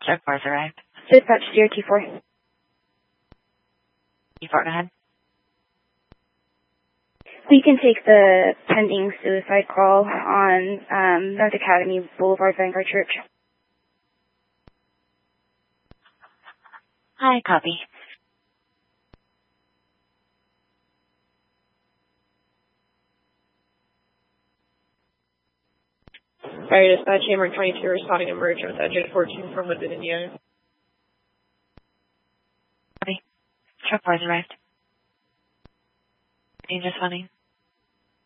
Check bars arrived. Dispatch DRT4. T4, go ahead. We can take the pending suicide call on North Academy Boulevard, Vanguard Church. Hi, copy. Fire dispatch, Hammer 22, responding to merge with Edge 14 from within Indiana. Copy. Truck bars arrived. Dangerous funding.